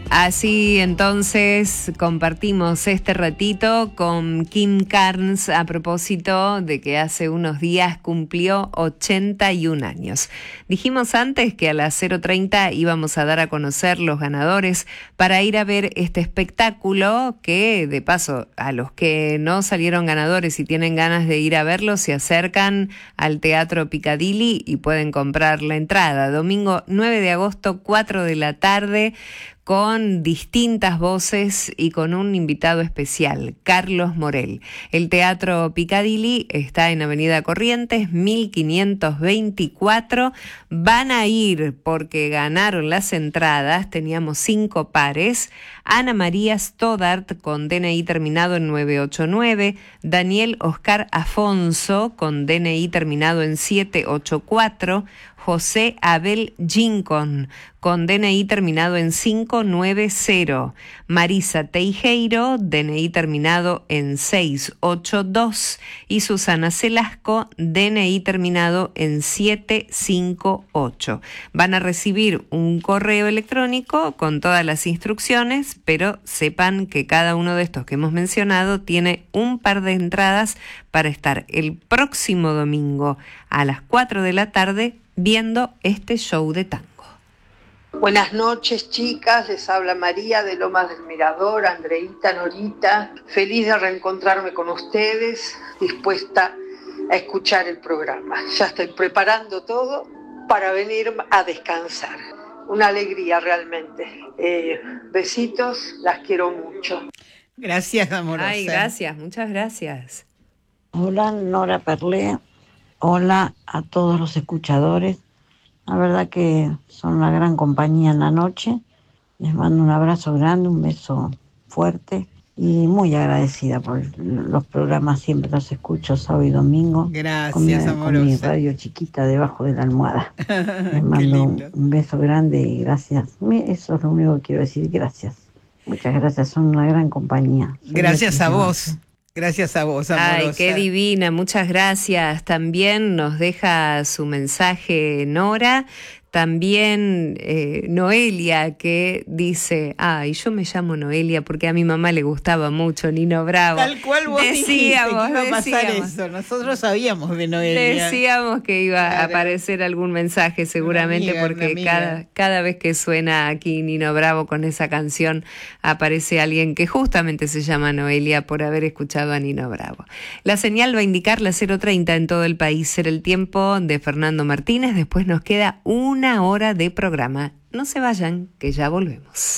Así entonces compartimos este ratito con Kim Carnes a propósito de que hace unos días cumplió 81 años. Dijimos antes que a las 0:30 íbamos a dar a conocer los ganadores para ir a ver este espectáculo que, de paso, a los que no salieron ganadores y tienen ganas de ir a verlo, se acercan al Teatro Piccadilly y pueden comprar la entrada. Domingo 9 de agosto, 4 de la tarde, con distintas voces y con un invitado especial, Carlos Morel. El Teatro Piccadilly está en Avenida Corrientes, 1524. Van a ir porque ganaron las entradas, teníamos 5 pares. Ana María Stoddart con DNI terminado en 989, Daniel Oscar Afonso con DNI terminado en 784, José Abel Gincon con DNI terminado en 590, Marisa Teijeiro, DNI terminado en 682 y Susana Celasco, DNI terminado en 758. Van a recibir un correo electrónico con todas las instrucciones, pero sepan que cada uno de estos que hemos mencionado tiene un par de entradas para estar el próximo domingo a las 4 de la tarde viendo este show de tango. Buenas noches, chicas, les habla María de Lomas del Mirador, Andreita, Norita, feliz de reencontrarme con ustedes, dispuesta a escuchar el programa. Ya estoy preparando todo para venir a descansar. Una alegría realmente. Besitos, las quiero mucho. Gracias, amorosa. Ay, gracias, muchas gracias. Hola, Nora Perlé. Hola a todos los escuchadores. La verdad que son una gran compañía en la noche. Les mando un abrazo grande, un beso fuerte y muy agradecida por los programas. Siempre los escucho sábado y domingo. Gracias, amorosa. Con mi radio chiquita debajo de la almohada. Les mando un beso grande y gracias. Eso es lo único que quiero decir. Gracias. Muchas gracias. Son una gran compañía. Gracias a vos. Gracias a vos, amorosa. Ay, qué divina, muchas gracias. También nos deja su mensaje Nora. También Noelia, que dice, ay, yo me llamo Noelia porque a mi mamá le gustaba mucho Nino Bravo. Tal cual vos dijiste que iba a pasar eso. Nosotros sabíamos de Noelia. Decíamos que iba a aparecer algún mensaje seguramente, porque cada vez que suena aquí Nino Bravo con esa canción aparece alguien que justamente se llama Noelia por haber escuchado a Nino Bravo. La señal va a indicar las 0:30 en todo el país. Será el tiempo de Fernando Martínez. Después nos queda una hora de programa. No se vayan, que ya volvemos.